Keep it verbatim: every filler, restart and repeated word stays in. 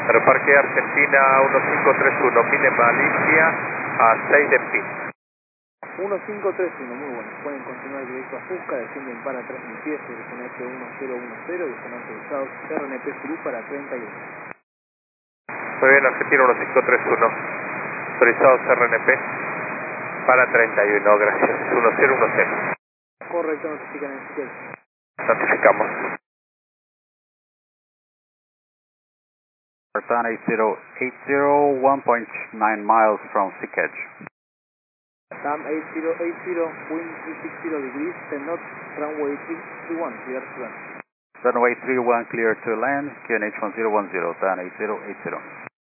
Aeroparque Argentina uno cinco tres uno, mide Malicia a seis de pin. uno cinco tres uno, muy bueno. Pueden continuar directo a Fusca, descienden para tres mil pies, dirección F uno cero uno cero y están autorizados R N P Zulu para treinta y uno. Muy bien, Argentina uno cinco tres uno, autorizados R N P para treinta y uno, gracias, uno cero uno cero. Correcto, notifican en cielo. Notificamos. Spartan eight zero eight zero, one point nine miles from Sea Edge. Tam eight zero eight zero, wind three sixty degrees, ten knots, runway three three one, clear to land. Runway three one clear to land, Q N H one zero one zero, Spartan eight zero eight zero.